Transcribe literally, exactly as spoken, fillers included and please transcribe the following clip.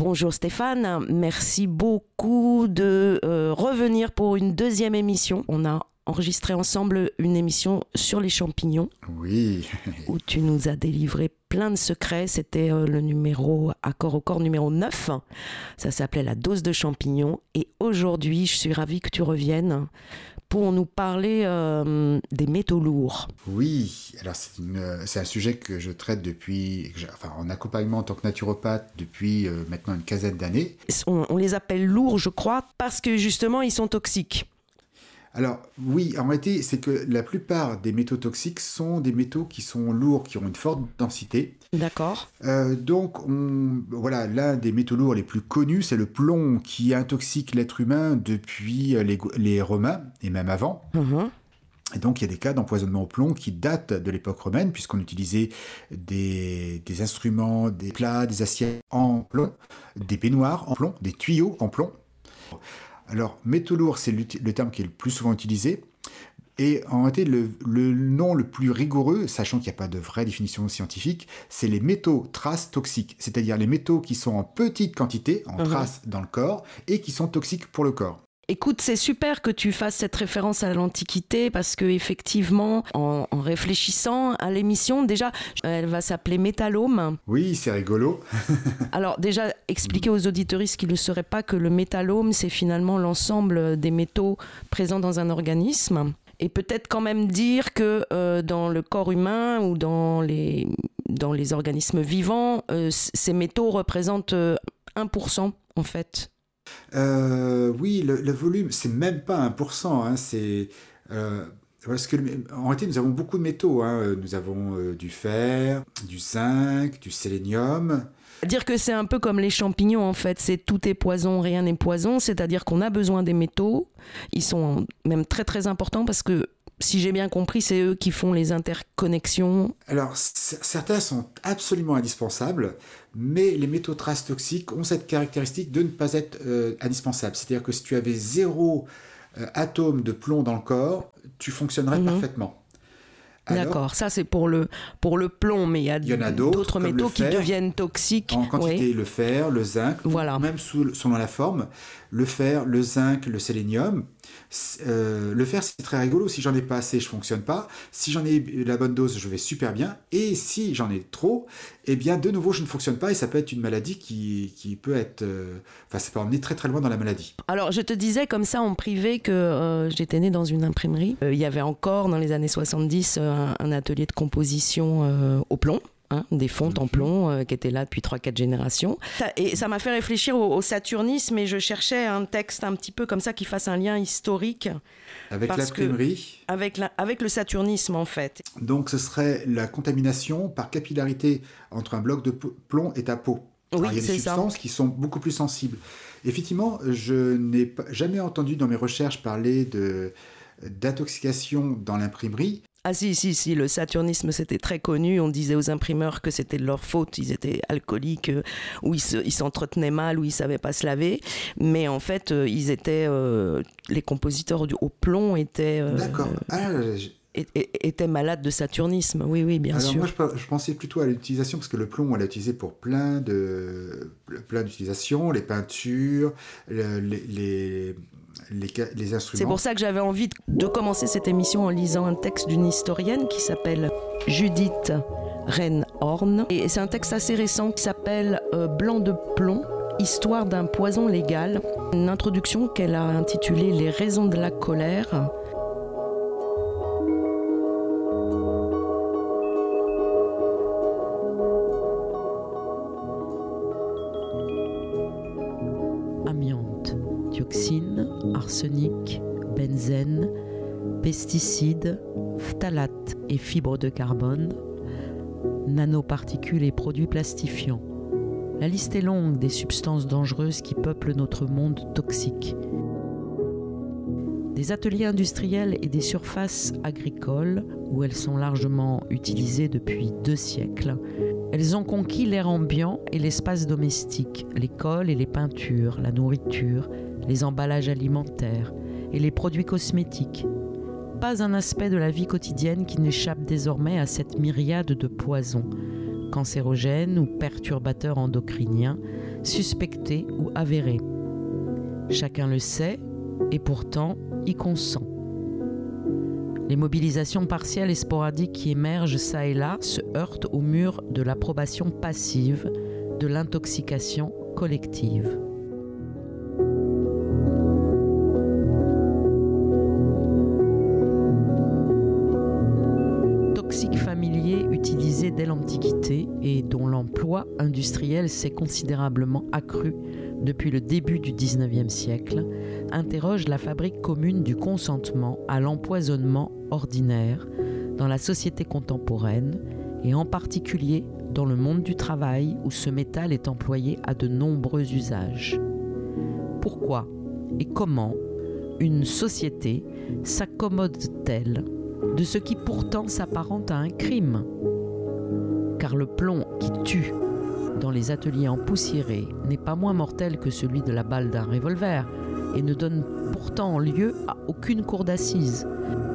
Bonjour Stéphane, merci beaucoup de euh, revenir pour une deuxième émission. On a enregistré ensemble une émission sur les champignons. Oui. Où tu nous as délivré plein de secrets. C'était euh, le numéro Accord au corps numéro neuf. Ça s'appelait la dose de champignons. Et aujourd'hui, je suis ravie que tu reviennes pour nous parler euh, des métaux lourds. Oui, alors c'est, une, c'est un sujet que je traite depuis, enfin en accompagnement en tant que naturopathe depuis euh, maintenant une quinzaine d'années. On, on les appelle lourds, je crois, parce que justement, ils sont toxiques. Alors oui, en réalité, c'est que la plupart des métaux toxiques sont des métaux qui sont lourds, qui ont une forte densité. D'accord. Euh, donc, on, voilà, l'un des métaux lourds les plus connus, c'est le plomb qui intoxique l'être humain depuis les, les Romains et même avant. Mmh. Et donc, il y a des cas d'empoisonnement au plomb qui datent de l'époque romaine, puisqu'on utilisait des, des instruments, des plats, des assiettes en plomb, des baignoires en plomb, des tuyaux en plomb. Alors, métaux lourds, c'est le terme qui est le plus souvent utilisé. Et en réalité, le, le nom le plus rigoureux, sachant qu'il n'y a pas de vraie définition scientifique, c'est les métaux traces toxiques. C'est-à-dire les métaux qui sont en petite quantité, en mmh. traces dans le corps, et qui sont toxiques pour le corps. Écoute, c'est super que tu fasses cette référence à l'Antiquité parce que effectivement, en, en réfléchissant à l'émission, déjà, elle va s'appeler Métallome. Oui, c'est rigolo. Alors déjà, expliquer aux auditeuristes qui ne le sauraient pas que le métallome, c'est finalement l'ensemble des métaux présents dans un organisme. Et peut-être quand même dire que euh, dans le corps humain ou dans les, dans les organismes vivants, euh, ces métaux représentent euh, un pour cent en fait. Euh, oui, le, le volume, c'est même pas un pour cent. Hein, c'est, euh, parce que, en réalité, nous avons beaucoup de métaux. Hein. Nous avons euh, du fer, du zinc, du sélénium. Dire que c'est un peu comme les champignons, en fait. C'est tout est poison, rien n'est poison. C'est-à-dire qu'on a besoin des métaux. Ils sont même très, très importants parce que, si j'ai bien compris, c'est eux qui font les interconnexions. Alors, c- certains sont absolument indispensables, mais les métaux traces toxiques ont cette caractéristique de ne pas être euh, indispensables. C'est-à-dire que si tu avais zéro euh, atome de plomb dans le corps, tu fonctionnerais mmh. parfaitement. Alors, d'accord, ça c'est pour le, pour le plomb, mais il y a, il y en a d'autres, d'autres métaux qui deviennent toxiques. En quantité, oui. Le fer, le zinc, voilà. Même sous, selon la forme, le fer, le zinc, le sélénium. Euh, le fer, c'est très rigolo. Si j'en ai pas assez, je fonctionne pas. Si j'en ai la bonne dose, je vais super bien. Et si j'en ai trop, eh bien, de nouveau, je ne fonctionne pas. Et ça peut être une maladie qui, qui peut être... Euh, enfin, ça peut emmener très très loin dans la maladie. Alors, je te disais comme ça en privé que euh, j'étais née dans une imprimerie. Euh, il y avait encore, dans les années soixante-dix, un, un atelier de composition euh, au plomb. Hein, des fontes en plomb euh, qui étaient là depuis trois quatre générations. Et ça m'a fait réfléchir au, au saturnisme et je cherchais un texte un petit peu comme ça qui fasse un lien historique. Avec l'imprimerie que, avec, la, avec le saturnisme en fait. Donc ce serait la contamination par capillarité entre un bloc de plomb et ta peau. Oui, Alors, il y a des substances ça. qui sont beaucoup plus sensibles. Effectivement, je n'ai pas, jamais entendu dans mes recherches parler de, d'intoxication dans l'imprimerie. Ah si, si, si, le saturnisme c'était très connu, on disait aux imprimeurs que c'était de leur faute, ils étaient alcooliques, euh, ou ils, se, ils s'entretenaient mal, ou ils savaient pas se laver, mais en fait, euh, ils étaient, euh, les compositeurs du, au plomb étaient... Euh, D'accord. Ah, étaient malades de saturnisme, oui, oui, bien Alors sûr. Alors moi, je, je pensais plutôt à l'utilisation, parce que le plomb, on l'a utilisé pour plein de plein d'utilisations, les peintures, le, les... les Les, les instruments. C'est pour ça que j'avais envie de, de commencer cette émission en lisant un texte d'une historienne qui s'appelle Judith Reinhorn. Et c'est un texte assez récent qui s'appelle euh, Blanc de plomb, histoire d'un poison légal. Une introduction qu'elle a intitulée Les raisons de la colère. Amiante, dioxine, arsenic, benzène, pesticides, phtalates et fibres de carbone, nanoparticules et produits plastifiants. La liste est longue des substances dangereuses qui peuplent notre monde toxique. Des ateliers industriels et des surfaces agricoles, où elles sont largement utilisées depuis deux siècles, elles ont conquis l'air ambiant et l'espace domestique, l'école et les peintures, la nourriture, les emballages alimentaires et les produits cosmétiques. Pas un aspect de la vie quotidienne qui n'échappe désormais à cette myriade de poisons, cancérogènes ou perturbateurs endocriniens, suspectée ou avérée. Chacun le sait et pourtant y consent. Les mobilisations partielles et sporadiques qui émergent çà et là se heurtent au mur de l'approbation passive, de l'intoxication collective. Toxiques familiers utilisés dès l'Antiquité et dont l'emploi industriel s'est considérablement accru depuis le début du dix-neuvième siècle, interroge la fabrique commune du consentement à l'empoisonnement ordinaire dans la société contemporaine et en particulier dans le monde du travail où ce métal est employé à de nombreux usages. Pourquoi et comment une société s'accommode-t-elle de ce qui pourtant s'apparente à un crime ? Car le plomb qui tue dans les ateliers empoussiérés n'est pas moins mortel que celui de la balle d'un revolver et ne donne pourtant lieu à aucune cour d'assises.